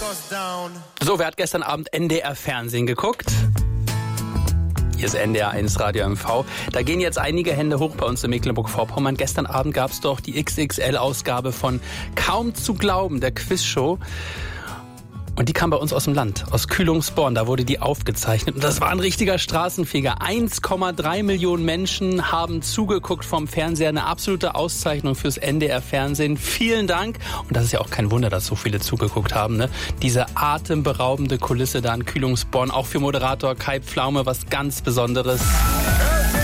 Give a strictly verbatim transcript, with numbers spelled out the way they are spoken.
So, wer hat gestern Abend N D R Fernsehen geguckt? Hier ist N D R eins Radio M V. Da gehen jetzt einige Hände hoch bei uns in Mecklenburg-Vorpommern. Gestern Abend gab es doch die X X L-Ausgabe von Kaum zu glauben, der Quizshow. Und die kam bei uns aus dem Land, aus Kühlungsborn. Da wurde die aufgezeichnet. Und das war ein richtiger Straßenfeger. eins Komma drei Millionen Menschen haben zugeguckt vom Fernseher. Eine absolute Auszeichnung fürs N D R Fernsehen. Vielen Dank. Und das ist ja auch kein Wunder, dass so viele zugeguckt haben, ne? Diese atemberaubende Kulisse da in Kühlungsborn. Auch für Moderator Kai Pflaume was ganz Besonderes.